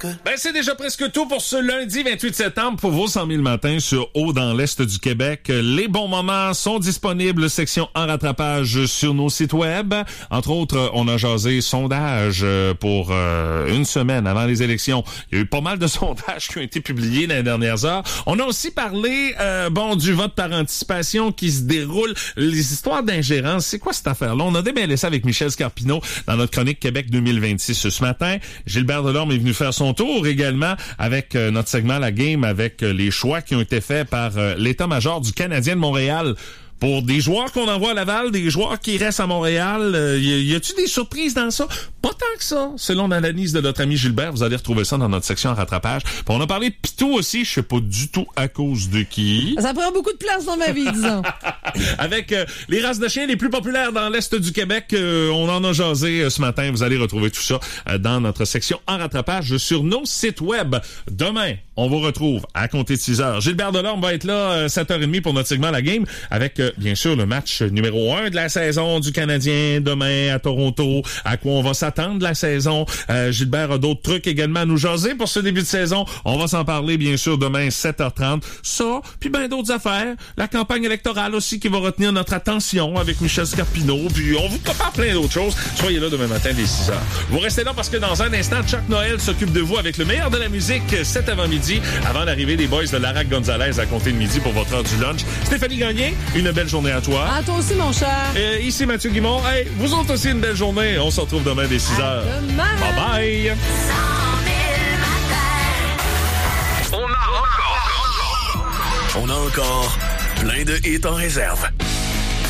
Ben, c'est déjà presque tout pour ce lundi 28 septembre pour vos 100 000 matins sur Haut dans l'Est du Québec. Les bons moments sont disponibles, section en rattrapage sur nos sites web. Entre autres, on a jasé sondage pour une semaine avant les élections. Il y a eu pas mal de sondages qui ont été publiés dans les dernières heures. On a aussi parlé du vote par anticipation qui se déroule. Les histoires d'ingérence, c'est quoi cette affaire-là? On a démêlé ça avec Michel Scarpino dans notre chronique Québec 2026 ce matin. Gilbert Delorme est venu faire son tour également avec notre segment La Game avec les choix qui ont été faits par l'état-major du Canadien de Montréal. Pour des joueurs qu'on envoie à Laval, des joueurs qui restent à Montréal, y a-tu des surprises dans ça? Pas tant que ça, selon l'analyse de notre ami Gilbert. Vous allez retrouver ça dans notre section en rattrapage. Puis on a parlé de Pitou aussi, je sais pas du tout à cause de qui. Ça prend beaucoup de place dans ma vie, disons. Avec les races de chiens les plus populaires dans l'Est du Québec, on en a jasé ce matin. Vous allez retrouver tout ça dans notre section en rattrapage sur nos sites web. Demain, on vous retrouve à compter de 6h. Gilbert Delorme va être là 7h30 pour notre segment La Game avec bien sûr le match numéro 1 de la saison du Canadien demain à Toronto, à quoi on va s'attendre de la saison. Gilbert a d'autres trucs également à nous jaser pour ce début de saison. On va s'en parler bien sûr demain 7h30. Ça, puis bien d'autres affaires. La campagne électorale aussi qui va retenir notre attention avec Michel Scarpino. Puis on vous prépare plein d'autres choses. Soyez là demain matin dès 6h. Vous restez là parce que dans un instant, Chuck Noël s'occupe de vous avec le meilleur de la musique cet avant-midi, avant l'arrivée des boys de Lara Gonzalez à compter de midi pour votre heure du lunch. Stéphanie Gagné, une belle journée à toi. À toi aussi, mon cher. Ici Mathieu Guimond. Hey, vous autres aussi une belle journée. On se retrouve demain dès 6h. Demain. Bye bye. On a encore plein de hits en réserve.